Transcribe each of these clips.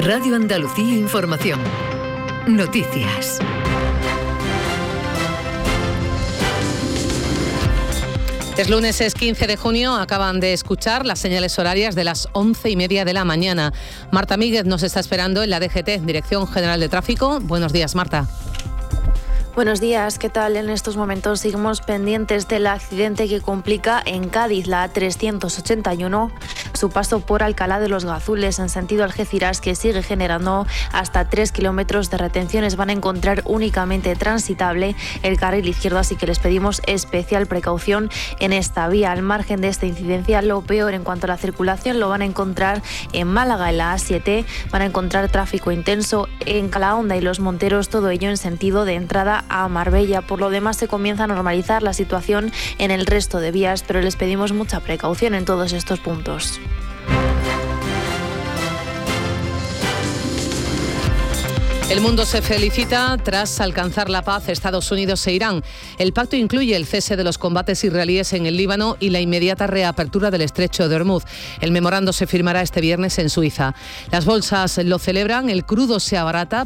Radio Andalucía Información. Noticias. Es lunes, es 15 de junio, acaban de escuchar las señales horarias de las 11:30 de la mañana. Marta Míguez nos está esperando en la DGT, Dirección General de Tráfico. Buenos días, Marta. Buenos días, ¿qué tal? En estos momentos seguimos pendientes del accidente que complica en Cádiz la A381, su paso por Alcalá de los Gazules en sentido Algeciras, que sigue generando hasta 3 kilómetros de retenciones. Van a encontrar únicamente transitable el carril izquierdo, así que les pedimos especial precaución en esta vía. Al margen de esta incidencia, lo peor en cuanto a la circulación lo van a encontrar en Málaga, en la A7, van a encontrar tráfico intenso en Calahonda y Los Monteros, todo ello en sentido de entrada a Marbella. Por lo demás, se comienza a normalizar la situación en el resto de vías, pero les pedimos mucha precaución en todos estos puntos. El mundo se felicita tras alcanzar la paz Estados Unidos e Irán. El pacto incluye el cese de los combates israelíes en el Líbano y la inmediata reapertura del estrecho de Hormuz. El memorando se firmará este viernes en Suiza. Las bolsas lo celebran, el crudo se abarata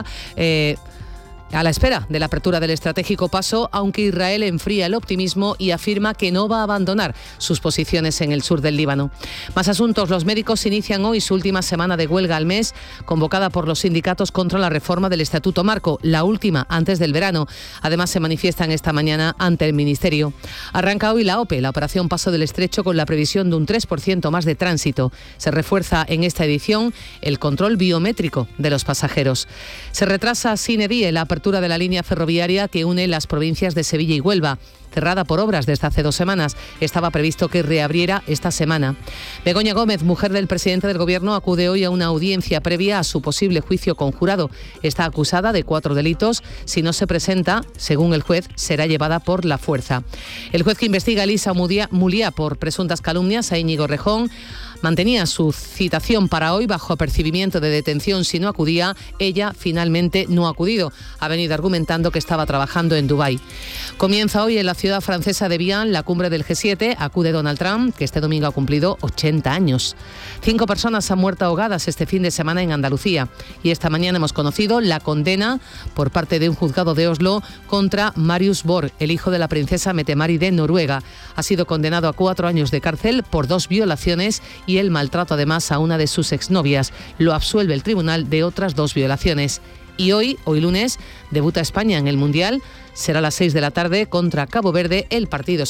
a la espera de la apertura del estratégico paso, aunque Israel enfría el optimismo y afirma que no va a abandonar sus posiciones en el sur del Líbano. Más asuntos. Los médicos inician hoy su última semana de huelga al mes, convocada por los sindicatos contra la reforma del Estatuto Marco, la última antes del verano. Además, se manifiestan esta mañana ante el Ministerio. Arranca hoy la OPE, la Operación Paso del Estrecho, con la previsión de un 3% más de tránsito. Se refuerza en esta edición el control biométrico de los pasajeros. Se retrasa sine die la apertura de la línea ferroviaria que une las provincias de Sevilla y Huelva. Cerrada por obras desde hace 2 semanas. Estaba previsto que reabriera esta semana. Begoña Gómez, mujer del presidente del Gobierno, acude hoy a una audiencia previa a su posible juicio con jurado. Está acusada de 4 delitos. Si no se presenta, según el juez, será llevada por la fuerza. El juez que investiga a Elisa Mulía por presuntas calumnias a Íñigo Rejón mantenía su citación para hoy bajo apercibimiento de detención si no acudía. Ella finalmente no ha acudido. Ha venido argumentando que estaba trabajando en Dubái. Comienza hoy en la ciudad francesa de Vienne la cumbre del G7. Acude Donald Trump, que este domingo ha cumplido 80 años. 5 personas han muerto ahogadas este fin de semana en Andalucía. Y esta mañana hemos conocido la condena por parte de un juzgado de Oslo contra Marius Borg, el hijo de la princesa Mette-Marit de Noruega. Ha sido condenado a 4 años de cárcel por 2 violaciones y el maltrato además a una de sus exnovias. Lo absuelve el tribunal de otras 2 violaciones. Y hoy lunes, debuta España en el Mundial. Será a las 6 de la tarde contra Cabo Verde. El partido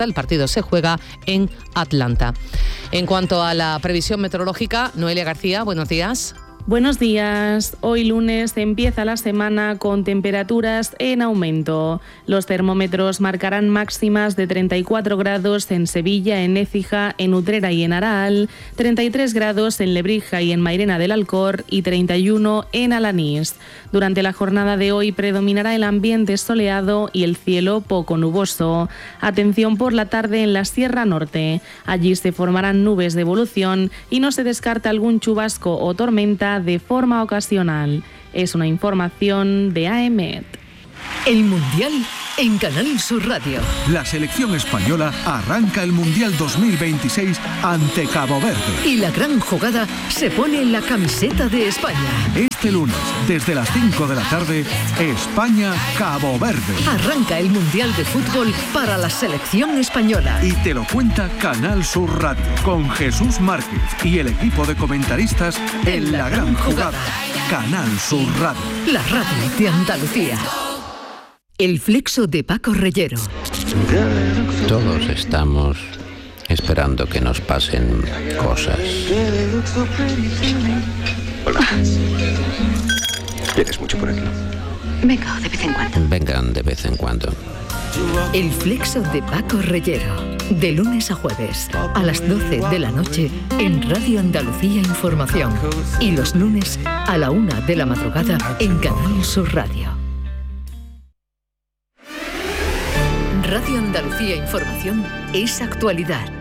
se juega en Atlanta. En cuanto a la previsión meteorológica, Noelia García, buenos días. Buenos días. Hoy lunes empieza la semana con temperaturas en aumento. Los termómetros marcarán máximas de 34 grados en Sevilla, en Écija, en Utrera y en Araal, 33 grados en Lebrija y en Mairena del Alcor y 31 en Alanís. Durante la jornada de hoy predominará el ambiente soleado y el cielo poco nuboso. Atención por la tarde en la Sierra Norte. Allí se formarán nubes de evolución y no se descarta algún chubasco o tormenta de forma ocasional. Es una información de AEMET. El Mundial en Canal Sur Radio. La selección española arranca el Mundial 2026 ante Cabo Verde. Y la gran jugada se pone en la camiseta de España. Este lunes, desde las 5 de la tarde, España-Cabo Verde. Arranca el Mundial de Fútbol para la selección española. Y te lo cuenta Canal Sur Radio, con Jesús Márquez y el equipo de comentaristas en la gran jugada. Canal Sur Radio. La radio de Andalucía. El flexo de Paco Reyero. Todos estamos esperando que nos pasen cosas. Hola. ¿Vienes mucho por aquí? Venga, de vez en cuando. Vengan de vez en cuando. El flexo de Paco Reyero. De lunes a jueves, a las 12 de la noche, en Radio Andalucía Información. Y los lunes, a la 1 de la madrugada, en Canal Sur Radio. Radio Andalucía Información es actualidad.